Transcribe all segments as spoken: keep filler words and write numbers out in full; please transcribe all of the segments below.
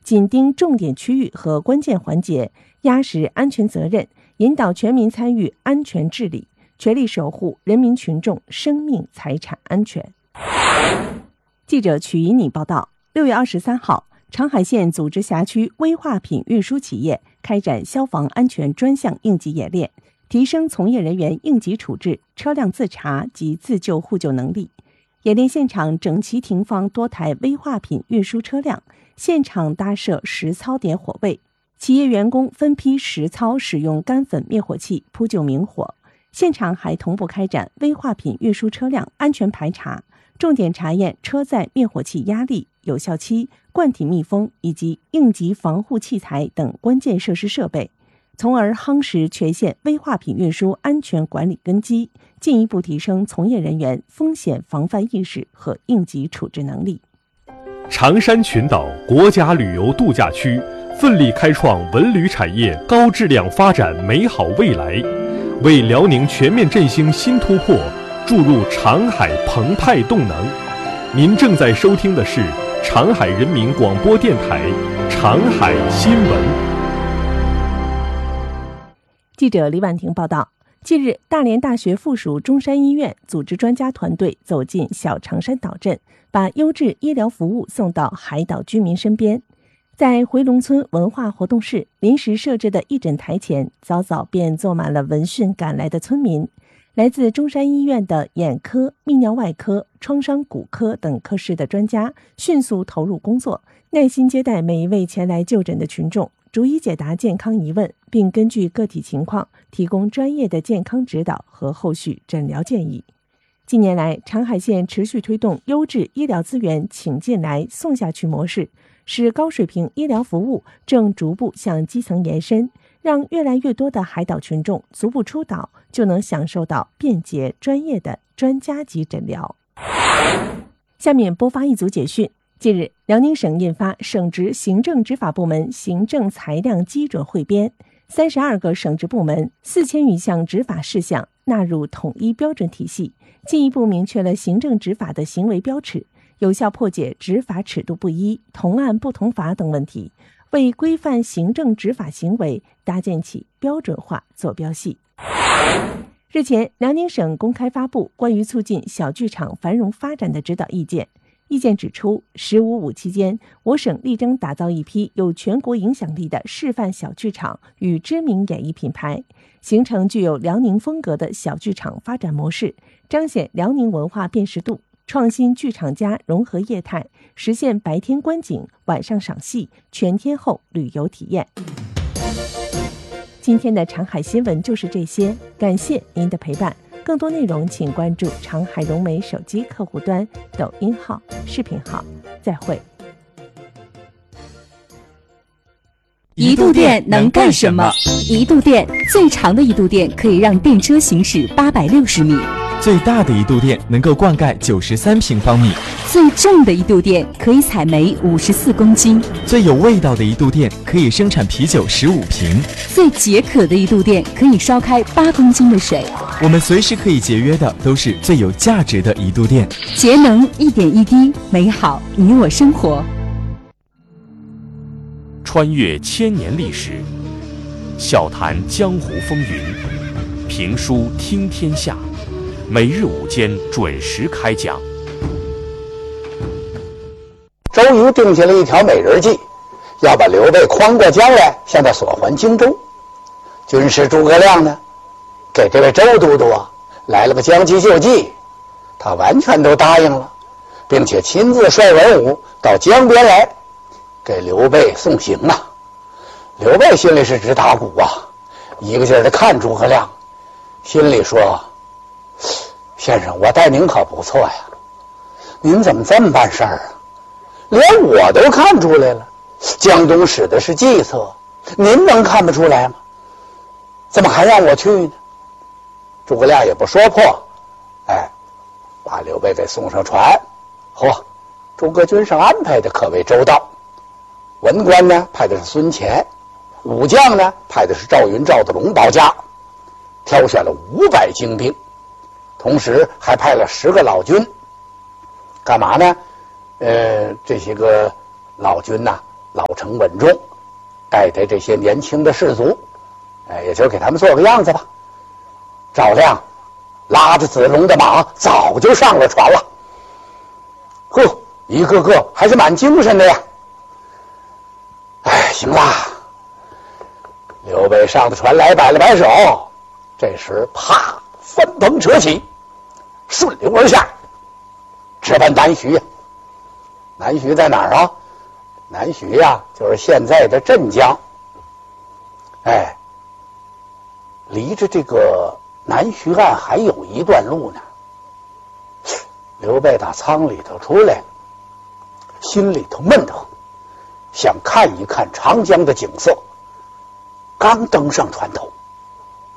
紧盯重点区域和关键环节，压实安全责任，引导全民参与安全治理，全力守护人民群众生命财产安全。记者曲怡宁报道，六月二十三号，长海县组织辖区危化品运输企业开展消防安全专项应急演练，提升从业人员应急处置、车辆自查及自救互救能力。演练现场整齐停放多台危化品运输车辆，现场搭设实操点火位，企业员工分批实操使用干粉灭火器扑救明火。现场还同步开展危化品运输车辆安全排查，重点查验车载灭火器压力、有效期、罐体密封以及应急防护器材等关键设施设备，从而夯实全县危化品运输安全管理根基，进一步提升从业人员风险防范意识和应急处置能力。 长山群岛国家旅游度假区奋力开创文旅产业高质量发展美好未来，为辽宁全面振兴新突破注入长海澎湃动能。您正在收听的是长海人民广播电台长海新闻。 记者李婉婷报道，近日，大连大学附属中山医院组织专家团队走进小长山岛镇，把优质医疗服务送到海岛居民身边。在回龙村文化活动室临时设置的义诊台前，早早便坐满了闻讯赶来的村民。来自中山医院的眼科、泌尿外科、创伤骨科等科室的专家迅速投入工作，耐心接待每一位前来就诊的群众，逐一解答健康疑问，并根据个体情况提供专业的健康指导和后续诊疗建议。近年来，长海县持续推动优质医疗资源请进来送下去模式，使高水平医疗服务正逐步向基层延伸，让越来越多的海岛群众足不出岛就能享受到便捷专业的专家级诊疗。下面播发一组简讯。近日，辽宁省印发《省直行政执法部门行政裁量基准汇编》，三十二个省直部门四千余项执法事项纳入统一标准体系，进一步明确了行政执法的行为标尺，有效破解执法尺度不一、同案不同罚等问题，为规范行政执法行为搭建起标准化坐标系。日前，辽宁省公开发布关于促进小剧场繁荣发展的指导意见。意见指出，十五五期间，我省力争打造一批有全国影响力的示范小剧场与知名演艺品牌，形成具有辽宁风格的小剧场发展模式，彰显辽宁文化辨识度，创新剧场加融合业态，实现白天观景、晚上赏戏、全天候旅游体验。今天的长海新闻就是这些，感谢您的陪伴。更多内容请关注长海融媒手机客户端、抖音号、视频号。再会。 一度电能干什么？一度电最长的一度电可以让电车行驶八百六十米， 最大的一度电能够灌溉九十三平方米， 最重的一度电可以采煤五十四公斤， 最有味道的一度电可以生产啤酒十五瓶， 最解渴的一度电可以烧开八公斤的水。 我们随时可以节约的都是最有价值的一度电， 节能一点一滴，美好你我生活。 穿越千年历史，笑谈江湖风云，评书听天下，每日午间准时开讲。 周瑜定下了一条美人计，要把刘备诓过江来，向他索还荆州。军师诸葛亮呢，给这位周都督啊来了个将计就计，他完全都答应了，并且亲自率文武到江边来给刘备送行啊。刘备心里是直打鼓啊，一个劲儿的看诸葛亮，心里说：先生，我待您可不错呀，您怎么这么办事儿啊？连我都看出来了，江东使的是计策，您能看不出来吗？怎么还让我去呢？诸葛亮也不说破，哎，把刘备给送上船。嚯，诸葛军上安排的可谓周到，文官呢派的是孙乾，武将呢派的是赵云、赵子龙保驾，挑选了五百精兵，同时还派了十个老军。干嘛呢？呃，这些个老军呐、啊， 老成稳重，带带这些年轻的士卒，哎，也就给他们做个样子吧。赵亮拉着子龙的马早就上了船了，呵，一个个还是蛮精神的呀。哎，行啦，刘备上了船来，摆了摆手，这时啪，翻腾扯起，顺流而下，直奔南徐呀。南徐在哪儿啊？南徐呀，就是现在的镇江。哎，离着这个南徐岸还有一段路呢。刘备打舱里头出来，心里头闷得很，想看一看长江的景色。刚登上船头，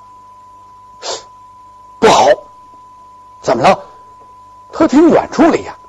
不好，怎么了？他听远处里呀，